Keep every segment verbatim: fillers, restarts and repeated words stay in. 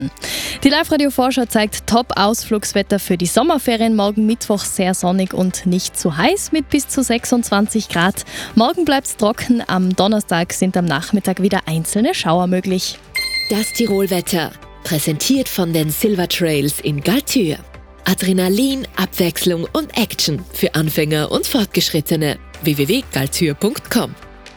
Die Live-Radio-Vorschau zeigt Top-Ausflugswetter für die Sommerferien. Morgen Mittwoch sehr sonnig und nicht zu heiß mit bis zu sechsundzwanzig Grad. Morgen bleibt es trocken, am Donnerstag sind am Nachmittag wieder einzelne Schauer möglich. Das Tirolwetter, präsentiert von den Silver Trails in Galtür. Adrenalin, Abwechslung und Action für Anfänger und Fortgeschrittene. w w w punkt galtür punkt com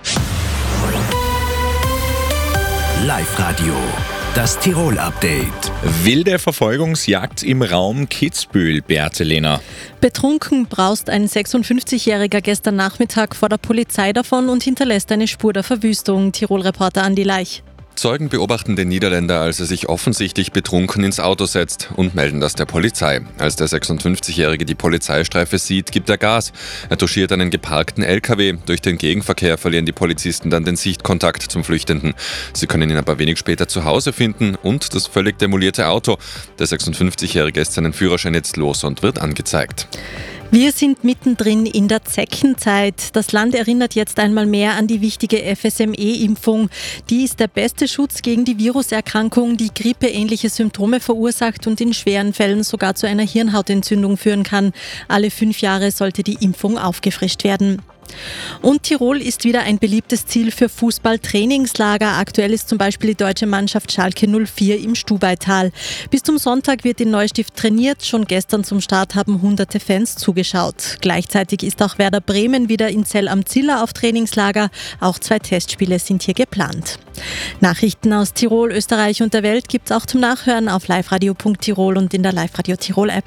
Live-Radio, das Tirol-Update. Wilde Verfolgungsjagd im Raum Kitzbühel, Bertelena. Betrunken braust ein sechsundfünfzigjähriger gestern Nachmittag vor der Polizei davon und hinterlässt eine Spur der Verwüstung. Tirol-Reporter Andi Leich. Zeugen beobachten den Niederländer, als er sich offensichtlich betrunken ins Auto setzt und melden das der Polizei. Als der sechsundfünfzigjährige die Polizeistreife sieht, gibt er Gas. Er touchiert einen geparkten L K W. Durch den Gegenverkehr verlieren die Polizisten dann den Sichtkontakt zum Flüchtenden. Sie können ihn aber wenig später zu Hause finden und das völlig demolierte Auto. Der sechsundfünfzigjährige ist seinen Führerschein jetzt los und wird angezeigt. Wir sind mittendrin in der Zeckenzeit. Das Land erinnert jetzt einmal mehr an die wichtige F S M E-Impfung. Die ist der beste Schutz gegen die Viruserkrankung, die grippeähnliche Symptome verursacht und in schweren Fällen sogar zu einer Hirnhautentzündung führen kann. Alle fünf Jahre sollte die Impfung aufgefrischt werden. Und Tirol ist wieder ein beliebtes Ziel für Fußballtrainingslager. Aktuell ist zum Beispiel die deutsche Mannschaft Schalke null vier im Stubaital. Bis zum Sonntag wird in Neustift trainiert. Schon gestern zum Start haben hunderte Fans zugeschaut. Gleichzeitig ist auch Werder Bremen wieder in Zell am Ziller auf Trainingslager. Auch zwei Testspiele sind hier geplant. Nachrichten aus Tirol, Österreich und der Welt gibt's auch zum Nachhören auf liveradio punkt tirol und in der Live-Radio Tirol-App.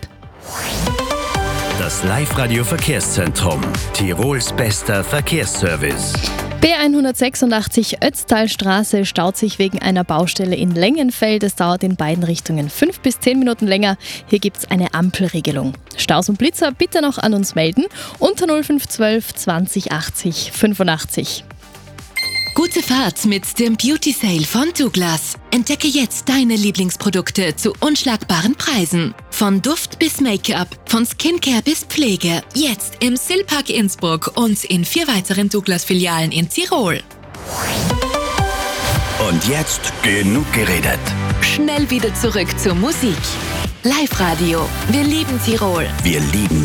Das Live-Radio-Verkehrszentrum. Tirols bester Verkehrsservice. B hundertsechsundachtzig Ötztalstraße staut sich wegen einer Baustelle in Längenfeld. Es dauert in beiden Richtungen fünf bis zehn Minuten länger. Hier gibt es eine Ampelregelung. Staus und Blitzer bitte noch an uns melden unter null fünf eins zwei zwanzig achtzig fünfundachtzig. Gute Fahrt mit dem Beauty Sale von Douglas. Entdecke jetzt deine Lieblingsprodukte zu unschlagbaren Preisen. Von Duft bis Make-up, von Skincare bis Pflege. Jetzt im Silpark Innsbruck und in vier weiteren Douglas-Filialen in Tirol. Und jetzt genug geredet. Schnell wieder zurück zur Musik. Live-Radio. Wir lieben Tirol. Wir lieben